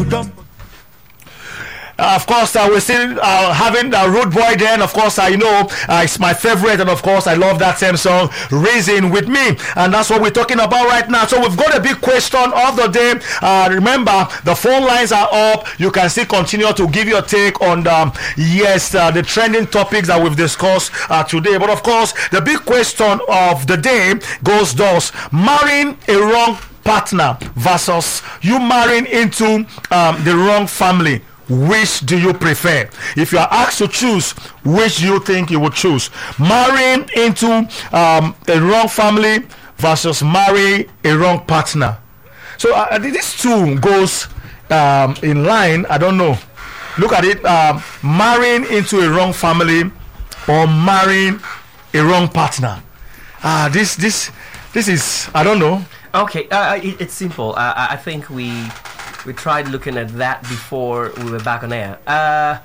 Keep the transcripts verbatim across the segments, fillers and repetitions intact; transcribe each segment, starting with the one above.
Uh, of course, uh, we're still uh, having uh, Rude Boy then. Of course, uh, you know, uh, it's my favorite. And of course, I love that same song, Reason With Me. And that's what we're talking about right now. So we've got a big question of the day. Uh, remember, the phone lines are up. You can still continue to give your take on, the, yes, uh, the trending topics that we've discussed uh, today. But of course, the big question of the day goes thus: marrying a wrong partner versus you marrying into um, the wrong family. Which do you prefer? If you are asked to choose, which do you think you would choose? Marrying into um, a wrong family versus marry a wrong partner. So uh, these two goes um, in line. I don't know. Look at it. Uh, marrying into a wrong family or marrying a wrong partner. Ah, uh, this this this is, I don't know. Okay, uh, it, it's simple. Uh, I think we. We tried looking at that before we were back on air. Uh,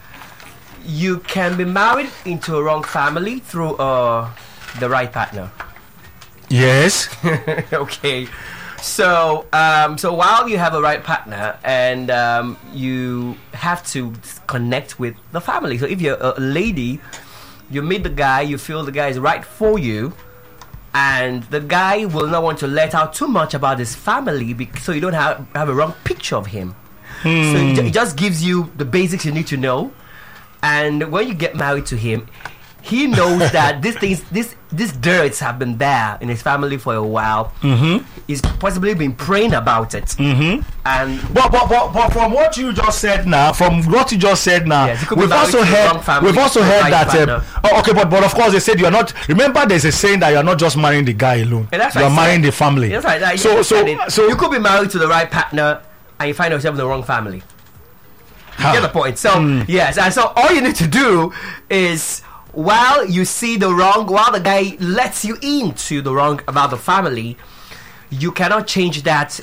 you can be married into a wrong family through uh, the right partner. Yes. Okay. So, um, so while you have a right partner and um, you have to connect with the family. So if you're a lady, you meet the guy, you feel the guy is right for you, and the guy will not want to let out too much about his family, because, so you don't have, have a wrong picture of him. Hmm. So it, it just gives you the basics you need to know. And when you get married to him, he knows that these things, this these dirts have been there in his family for a while. Mm-hmm. He's possibly been praying about it. Mm-hmm. And but, but, but, but from what you just said now, from what you just said now, yes, we've also heard family, we've also heard that. Um, oh, okay, but but of course they said you are not. Remember, there's a saying that you are not just marrying the guy alone. You are marrying the family. That's right. That, so so so you could be married to the right partner and you find yourself in the wrong family. You huh. get the point. So mm. yes, and so all you need to do is, while you see the wrong, while the guy lets you into the wrong about the family, you cannot change that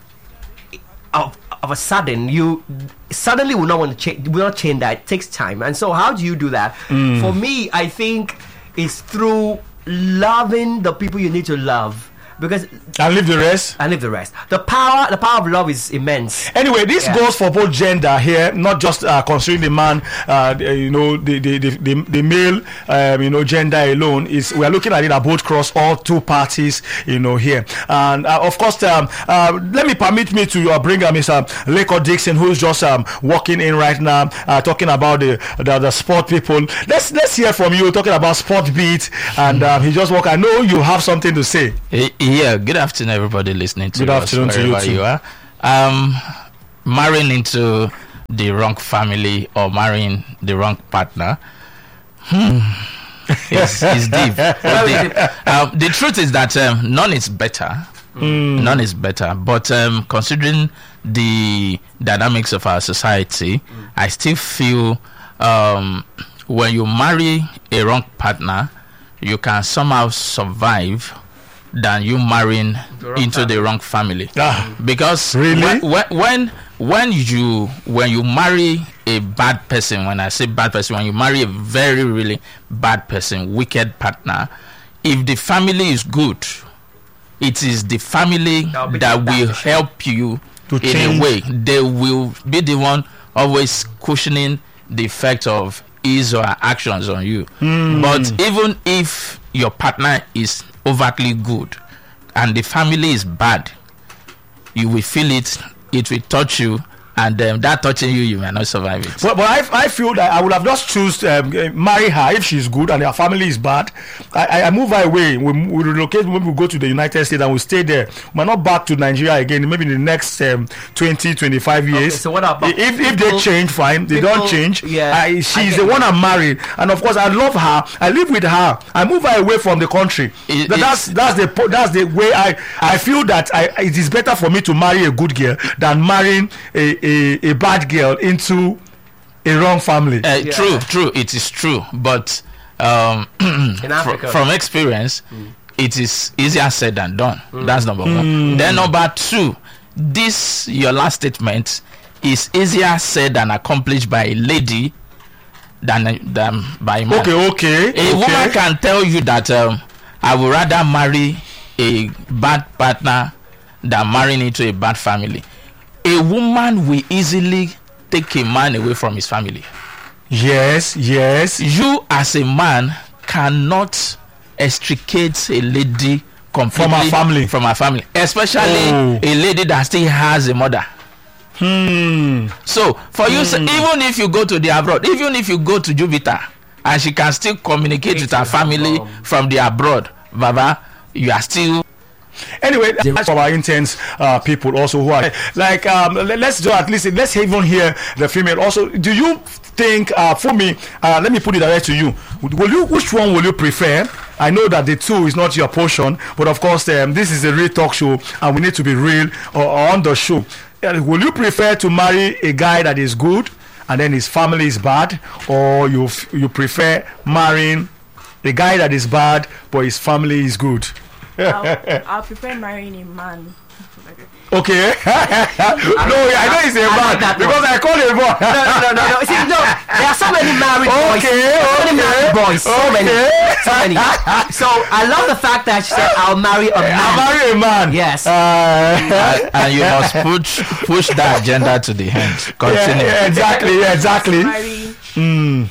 of, of a sudden. You suddenly will not want to change, will not change that. It takes time. And so how do you do that? Mm. For me, I think it's through loving the people you need to love. Because and leave the rest. And leave the rest. The power, the power of love is immense. Anyway, this yeah. goes for both gender here, not just uh, considering the man, uh, you know, the the the, the, the male, um, you know, gender alone. Is we are looking at it at both cross all two parties, you know, here. And uh, of course, um, uh, let me permit me to uh, bring uh, Mister Leko Dixon, who's just um, walking in right now, uh, talking about the, the the sport people. Let's let's hear from you talking about Sport Beat, and um, he just walk. I know you have something to say. Hey, yeah, good afternoon, everybody listening to good us afternoon to you, too. you are. Um, marrying into the wrong family or marrying the wrong partner, hmm, it's, it's deep. the, um, the truth is that um, none is better. Mm. None is better. But um, considering the dynamics of our society, mm. I still feel um, when you marry a wrong partner, you can somehow survive than you marrying the into family. the wrong family. Ah, because really? when, when when you when you marry a bad person, when I say bad person, when you marry a very really bad person, wicked partner, if the family is good, it is the family that will help you to in change. a way. They will be the one always cushioning the effect of his or her actions on you. Mm. But even if your partner is overtly good and the family is bad, you will feel it, it will touch you, and um, that touching you, you may not survive it. But, but I, I feel that I would have just choose um, marry her if she's good and her family is bad. I, I move her away. We, we relocate. Maybe we go to the United States and we stay there. We're not back to Nigeria again. Maybe in the next um, twenty, twenty-five years. Okay, so what about if people, if they change, fine. They people, don't change. Yeah, I, she's the one I'm married, and of course I love her. I live with her. I move her away from the country. It, that's that's the that's the way I I feel that I it is better for me to marry a good girl than marrying a A, a bad girl into a wrong family. Uh, yeah. True, true. It is true, but um, fr- from experience, mm. it is easier said than done. Mm. That's number mm. one. Then number two, this your last statement is easier said than accomplished by a lady than than by a man. Okay, okay. A okay. woman can tell you that um, I would rather marry a bad partner than marrying into a bad family. a woman will easily take a man away from his family. Yes, yes. You as a man cannot extricate a lady completely From her family. From her family, especially Oh. a lady that still has a mother. Hmm. So for you, so even if you go to the abroad, even if you go to Jupiter, and she can still communicate with her family from the abroad, Baba, you are still. Anyway, that's for our intense uh, people also who are like, um, let- let's do at least let's even hear the female. Also, do you think, uh, for me, uh, let me put it direct to you. Will you, which one will you prefer? I know that the two is not your portion, but of course, um, this is a real talk show, and we need to be real or, or on the show. Uh, will you prefer to marry a guy that is good and then his family is bad, or you f- you prefer marrying a guy that is bad but his family is good? I'll, I'll prefer marrying a man. Okay. No, I know he's a I man like that because one. I call him a boy. No, no, no, no, no. See, no, there are so many married boys. Okay, so many okay, married boys. So many. okay. So many. So I love the fact that she said, I'll marry a I man. marry a man. Yes. Uh, and, and you must push push that agenda to the end. yeah, Continue. yeah, exactly. Yeah, exactly. Marry Mm.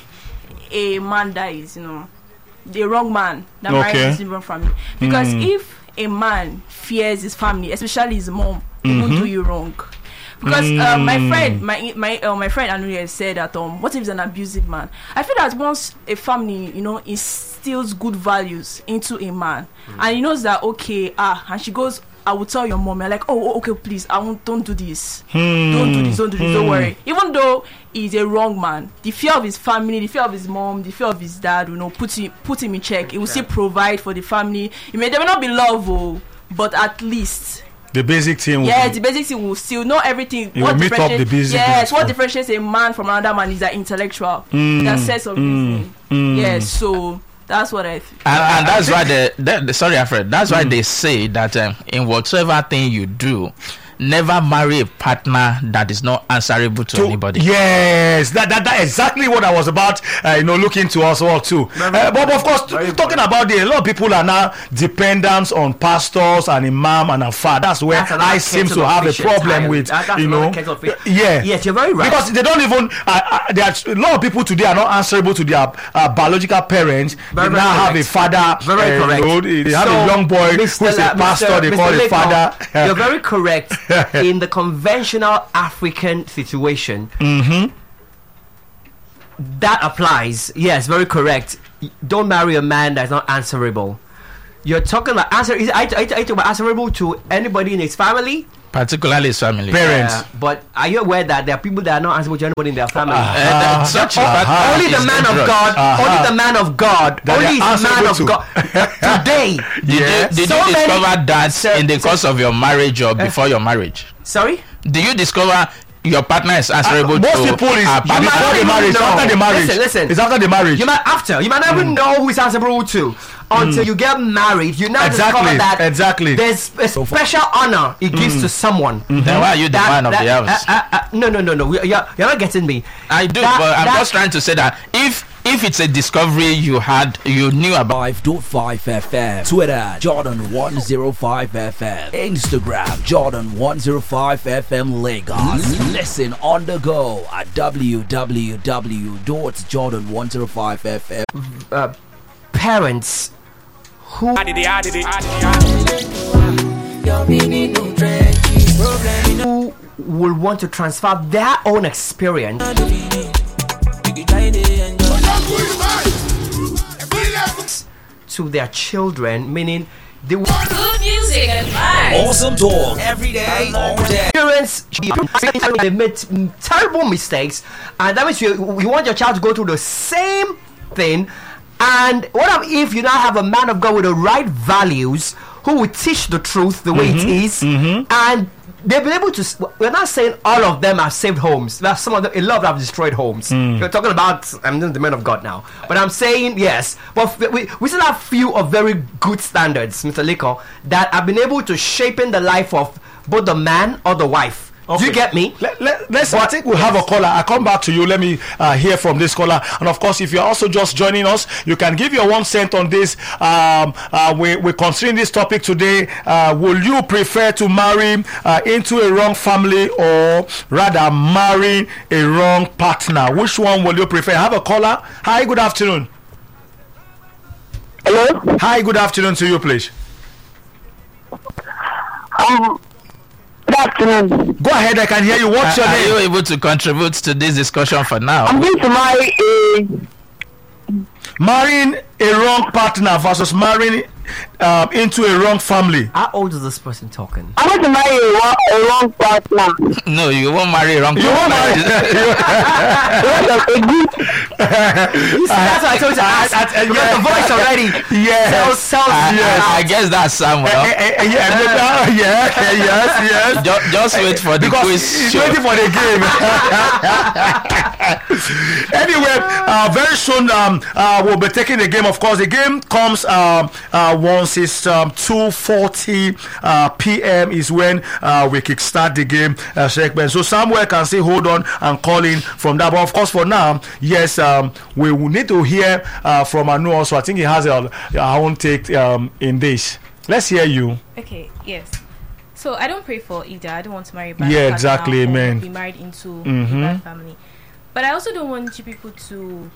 a man that is, you know, the wrong man that Okay. marries his wrong family. Because if a man fears his family, especially his mom, he won't do you wrong. Because uh, my friend, my my uh, my friend Anuye said that um, what if he's an abusive man? I feel that once a family, you know, instills good values into a man, and he knows that okay, ah, and she goes, I will tell your mom, you're like, oh, oh, okay, please, I won't, don't do this, don't do this, don't do this, don't worry. Even though he's a wrong man, the fear of his family, the fear of his mom, the fear of his dad, you know, put him put him in check. He will still provide for the family. It may there may not be love, oh, but at least. The basic thing. will Yeah, be- the basic thing will still know everything. You will meet up the differentiates- basic Yes, things, what yeah. differentiates a man from another man is that intellectual, Mm, that sense of reasoning. mm. Yes, so that's what I think. And, and that's why the, the, the sorry Alfred, that's why they say that um, in whatsoever thing you do, never marry a partner that is not answerable to, To- anybody. Yes, that, that that exactly what I was about. Uh, you know, looking to us all too. Uh, but of course, Very talking about the, a lot of people are now dependent on pastors and imam and afar. That's where That's another I seem kettle to of have a fish problem entirely. with. That- that's you another know, kettle of fish. yeah. Yes, you're very right. Because they don't even. Uh, uh, there are a lot of people today are not answerable to their uh, biological parents. Very, they very now have a correct. father. Very uh, correct. you know, they have So, a young boy Mister who's a La- pastor. Mister They Mister call it Leko, father. You're very correct. In the conventional African situation, Mm-hmm. that applies. Yes, very correct. Y- Don't marry a man that's not answerable. You're talking about answer. Is I, I, I talking about answerable to anybody in his family? Particularly his family. Parents. Uh, but are you aware that there are people that are not answerable to anybody in their family? Uh, that- such a Uh-huh. partner Only the is man of dangerous. God. Uh-huh. Only the man of God. That only they are the man answerable of to. God. Today. Did Yeah. you, did So you many- discover that Sir, in the sir- course of your marriage or before your marriage? Sorry. Do you discover your partner is answerable Most to people is a before partner? might the even marriage. know. After the marriage. Listen, listen. It's after the marriage. You might after. You might not even know who is answerable to until you get married. You now Exactly, discover that exactly. there's a special honor it gives to someone. Then why are you the That- man of that- the house? uh, uh, uh, no, no, no, no. We- You're, you're not getting me. I do, that- but I'm that- just trying to say that if if it's a discovery you had, you knew about. five point five F M. Twitter, Jordan one oh five F M. Instagram, Jordan one oh five F M Lagos. Listen on the go at w w w dot jordan one oh five F M. Uh, parents who who will want to transfer their own experience to their children, meaning they will Good music and vibes. Awesome talk every day, all day. parents they made mm, terrible mistakes, and that means you, you want your child to go through the same thing. And what if you now have a man of God with the right values who will teach the truth the way it is, and they've been able to s- we're not saying all of them have saved homes. There are some of them, a lot of them have destroyed homes. You're talking about, I'm the man of God now, but I'm saying yes, but f- we, we still have few of very good standards, Mister Leko, that have been able to shape in the life of both the man or the wife. Do you get me? Let, let, let's. I think we'll have a caller. I come back to you. Let me uh, hear from this caller. And of course, if you're also just joining us, you can give your one cent on this. Um, uh, we, we're considering this topic today. Uh, will you prefer to marry uh, into a wrong family or rather marry a wrong partner? Which one will you prefer? I have a caller. Hi, good afternoon. Hello? Hi, good afternoon to you, please. Um, good afternoon. Go ahead, I can hear you. What's your Are name? you able to contribute to this discussion for now? I'm going to marry a Marrying a wrong partner versus marrying um, into a wrong family. How old is this person talking? I want to marry a, wrong- a wrong partner. No, you won't marry a wrong You won't marry. Because of a good You see, that's what I told you. I, I, I, you got the voice already. Yes. Sells, sells I, you I, I out. guess that's Samuel. Eh, eh, eh, yeah, uh, yeah, eh, yes, yes. Ju- just wait for the Because quiz he's show. waiting for the game. Anyway, uh, very soon um, uh, we'll be taking the game. Of course, the game comes um, uh, once it's um, two forty uh, p m is when uh, we kickstart the game uh, segment. So Samuel can say hold on and call in from that. But of course, for now, yes, um, we will need to hear uh, from Anu also. I think he has a, a own take um, in this. Let's hear you. Okay, yes. So I don't pray for either. I don't want to marry a bad Yeah, partner exactly, or amen. be married into Mhm. a bad family. But I also don't want you people to,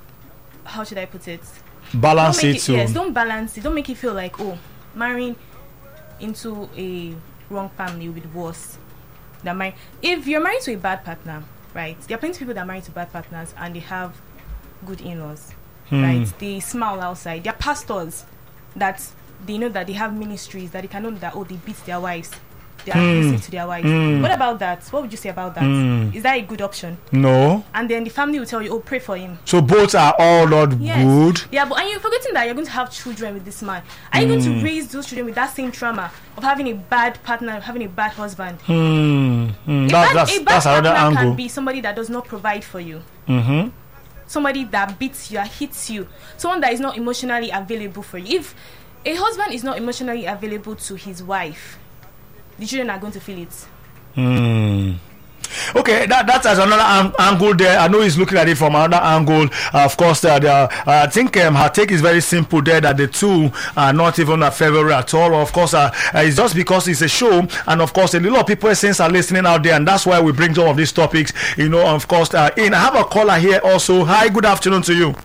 how should I put it? Balance Don't make it it, too. yes, don't balance it. Don't make it feel like, oh, marrying into a wrong family will be worse than marrying. If you're married to a bad partner, right? There are plenty of people that are married to bad partners and they have good in-laws, Hmm. right? They smile outside. They're pastors that they know that they have ministries that they can know that, oh, they beat their wives. They are Hmm. abusive to their wives. Hmm. What about that? What would you say about that? Hmm. Is that a good option? No. And then the family will tell you, oh, pray for him. So both are all not Yes. good. Yeah, but and you're forgetting that you're going to have children with this man. Are you going to raise those children with that same trauma of having a bad partner, having a bad husband? Hmm. Hmm. A That, bad, that's a bad that's another partner angle. can be somebody that does not provide for you. Mm-hmm. Somebody that beats you, that hits you. Someone that is not emotionally available for you. If a husband is not emotionally available to his wife, the children are going to feel it. Hmm. Okay, that that's another an- angle there. I know he's looking at it from another angle. Uh, of course, uh, the, uh, I think um, her take is very simple there, that the two are not even a favorite at all. Of course, uh, uh, it's just because it's a show, and of course, a lot of people since are listening out there, and that's why we bring some of these topics. You know, of course, uh, in I have a caller here also. Hi, good afternoon to you.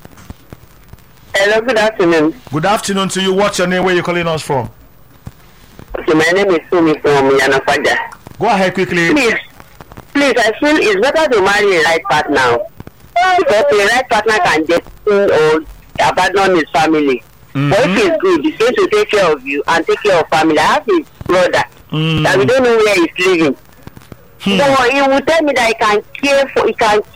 Hello, good afternoon. Good afternoon to you. What's your name? Where you calling us from? Okay, my name is Sumi from Yanafaja. Go ahead quickly. Please, please, I feel it's better to marry a right partner. Because a right partner can just or abandon his family. Mhm. But if he's good, he's going to take care of you and take care of family. I have his brother Mm. that we don't know where he's living. So he will tell me that he can care for, he can